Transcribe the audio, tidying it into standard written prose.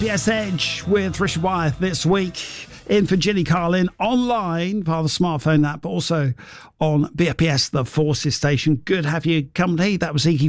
BS Edge with Richard Wyeth this week. In for Ginny Carlin, online via the smartphone app, but also on BFBS, the Forces station. Good to have you company. That was Iggy